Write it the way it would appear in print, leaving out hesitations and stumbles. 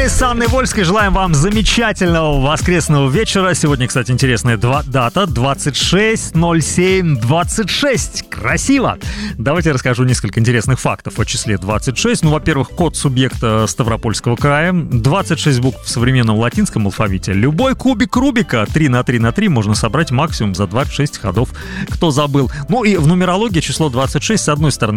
Мы с Анной Вольской желаем вам замечательного воскресного вечера. Сегодня, кстати, интересная дата. 26.07.26. Красиво! Давайте я расскажу несколько интересных фактов о числе 26. Ну, во-первых, код субъекта Ставропольского края. 26 букв в современном латинском алфавите. Любой кубик Рубика 3 на 3 на 3 можно собрать максимум за 26 ходов. Кто забыл? Ну и в нумерологии число 26, с одной стороны,